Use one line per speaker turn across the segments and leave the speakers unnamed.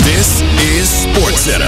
This is SportsCenter.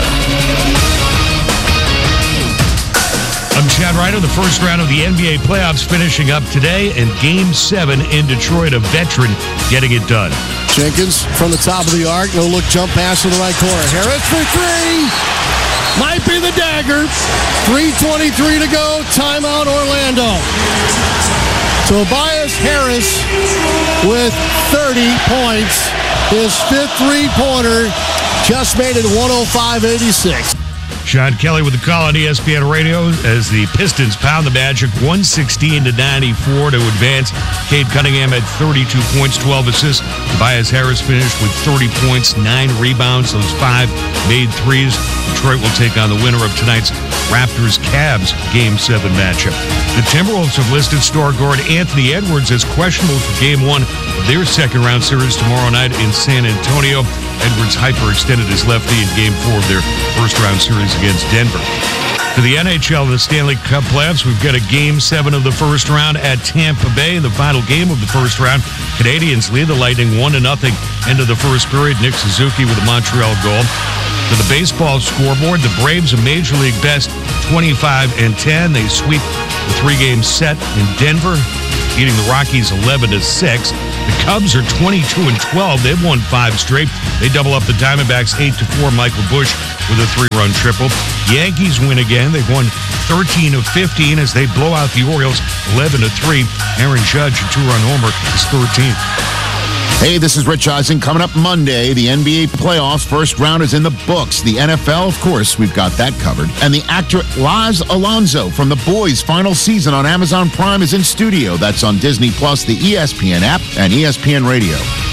I'm Chad Ryder. The first round of the NBA playoffs finishing up today, and Game 7 in Detroit, a veteran getting it done.
Jenkins from the top of the arc. No-look jump pass to the right corner. Harris for three. Might be the dagger. 3:23 to go. Timeout, Orlando. Tobias Harris with 30 points. His fifth three-pointer just made it 105-86.
Sean Kelly with the call on ESPN Radio as the Pistons pound the Magic 116-94 to advance. Cade Cunningham had 32 points, 12 assists. Tobias Harris finished with 30 points, 9 rebounds. Those 5 made threes. Detroit will take on the winner of tonight's Raptors-Cavs Game 7 matchup. The Timberwolves have listed star guard Anthony Edwards as questionable for Game 1 of their second-round series tomorrow night in San Antonio. Edwards hyperextended his left knee in Game 4 of their first-round series against Denver. For the NHL, the Stanley Cup playoffs, we've got a Game 7 of the first round at Tampa Bay. The final game of the first round, Canadians lead the Lightning 1-0 into the first period. Nick Suzuki with a Montreal goal. For the baseball scoreboard, the Braves a Major League best 25-10. They sweep the 3-game set in Denver, beating the Rockies 11-6. The Cubs are 22-12. They've won 5 straight. They double up the Diamondbacks 8-4. Michael Busch with a 3-run triple. Yankees win again. They've won 13 of 15 as they blow out the Orioles 11-3. Aaron Judge, a 2-run homer, is 13th.
Hey, this is Rich Eisen. Coming up Monday, the NBA playoffs first round is in the books. The NFL, of course, we've got that covered. And the actor Laz Alonso from The Boys' final season on Amazon Prime is in studio. That's on Disney Plus, the ESPN app, and ESPN Radio.